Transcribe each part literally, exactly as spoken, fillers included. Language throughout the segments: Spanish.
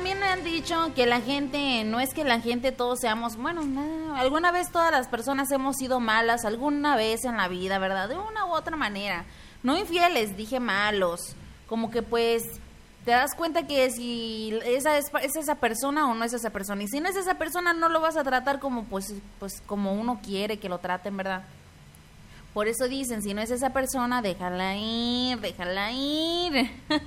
también me han dicho que la gente, no es que la gente todos seamos, bueno, no, alguna vez todas las personas hemos sido malas, alguna vez en la vida, ¿verdad? De una u otra manera. No infieles, dije malos. Como que pues te das cuenta que si esa es, es esa persona o no es esa persona. Y si no es esa persona, no lo vas a tratar como pues, pues como uno quiere que lo traten, ¿verdad? Por eso dicen, si no es esa persona, déjala ir, déjala ir.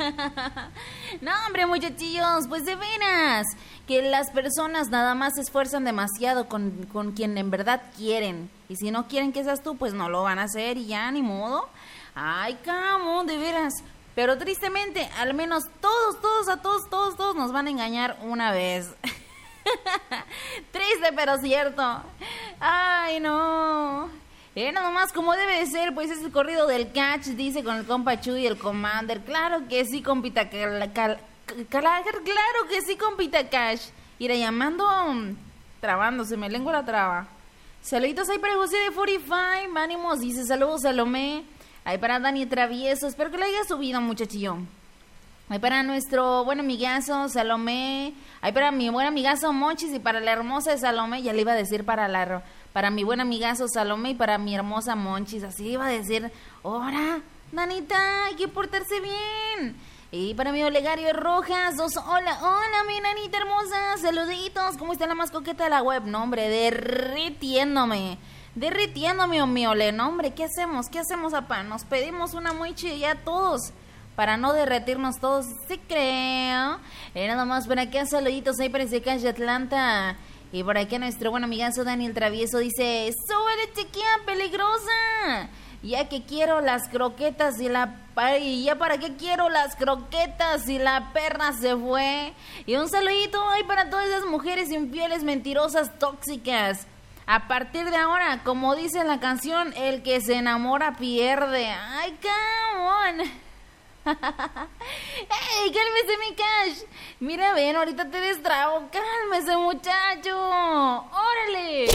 No, hombre, muchachillos, pues de veras, que las personas nada más se esfuerzan demasiado con, con quien en verdad quieren. Y si no quieren que seas tú, pues no lo van a hacer y ya, ni modo. Ay, camo, de veras. Pero tristemente, al menos todos, todos, a todos, todos, todos nos van a engañar una vez. Triste, pero cierto. Ay, no. Eh, nada más como debe de ser, pues es el corrido del catch, dice con el compa Chuy y el Commander. Claro que sí, compita, cal, cal, cal, claro que sí, compita Cash. Irá llamando, trabándose, me lengua la traba. Saluditos ahí para José de cuarenta y cinco, ánimos, dice saludos Salomé. Ahí para Dani Travieso, espero que le haya subido, muchachillo. Ahí para nuestro buen amigazo Salomé. Ahí para mi buen amigazo Monchis y para la hermosa de Salomé, ya le iba a decir para la... Para mi buen amigazo Salomé y para mi hermosa Monchis. Así iba a decir, ¡hora, Nanita, hay que portarse bien! Y para mi Olegario Rojas, dos, hola, hola, mi nanita hermosa, saluditos. ¿Cómo está la más coqueta de la web? No, hombre, derritiéndome. Derritiéndome, oh, mi Ole. No, hombre, ¿qué hacemos? ¿Qué hacemos, papá? Nos pedimos una muy chida todos. Para no derretirnos todos, sí creo. Eh, nada más por acá, saluditos ahí para ese calle Atlanta. Y por aquí nuestro buen amigazo Daniel Travieso dice, ¡súbele, chiquilla peligrosa! Ya que quiero las croquetas y la... Y ya para qué quiero las croquetas y la perra se fue. Y un saludito ahí para todas esas mujeres infieles, mentirosas, tóxicas. A partir de ahora, como dice la canción, el que se enamora pierde. ¡Ay, come on! ¡Ey, cálmese, mi Cash! Mira, ven, ahorita te destrabo. ¡Cálmese, muchacho! ¡Órale!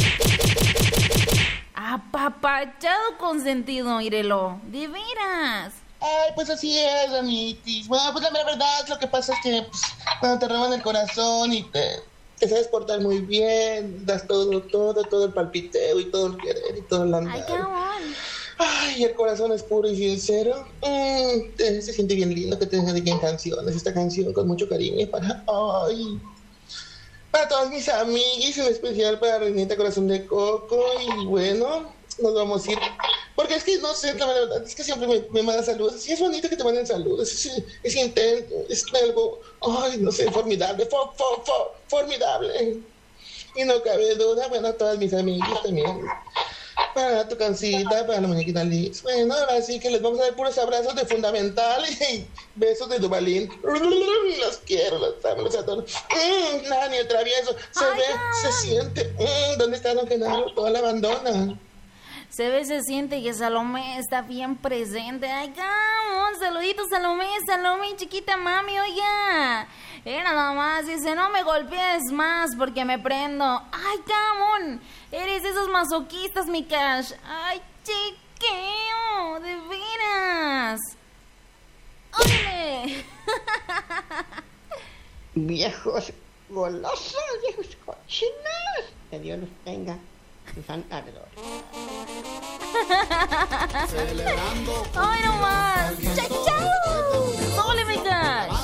Apapachado consentido, mírelo. De veras. Ay, pues así es, amitis. Bueno, pues la verdad, lo que pasa es que pues, cuando te roban el corazón y te, te sabes portar muy bien, das todo, todo, todo el palpiteo y todo el querer y todo el andar. Ay, come on. Ay, el corazón es puro y sincero. Mm, se siente bien lindo que te dediquen canciones. Esta canción con mucho cariño para... Ay, para todos mis amigos, en especial para Renita Corazón de Coco. Y bueno, nos vamos a ir. Porque es que, no sé, la verdad, es que siempre me, me mandan saludos. Sí, es bonito que te manden saludos. Es, es intento, es algo, ay, no sé, formidable. For, for, for, formidable. Y no cabe duda, bueno, a todas mis amigos también. Para tu cancita, para la muñequita Liz. Bueno, ahora sí que les vamos a dar puros abrazos de Fundamental y besos de Dubalín. Los quiero, los amo, los adoro. Mm, Nani, el travieso. Se Ay, ve, no. se siente. Mm, ¿Dónde está Don Genaro? Toda la abandona. Se ve, se siente que Salomé está bien presente. Ay, come on, saluditos, Salomé, Salomé, chiquita mami, oiga. Era nada más, dice, no me golpees más porque me prendo. Ay, come on, eres de esos masoquistas, mi Cash. Ay, chiqueo, de veras. ¡Órale! Viejos golosos, viejos cochinos. Que Dios los tenga. ¡Ay, no más! ¡Chao, chao! ¡Sole, mi Cash!